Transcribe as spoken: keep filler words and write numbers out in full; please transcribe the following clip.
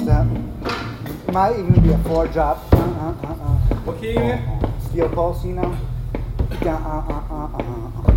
step. Might even be a four drop. Uh, uh, uh, uh. What key are you in? Steel pulse, you know. Uh, uh, uh, uh, uh.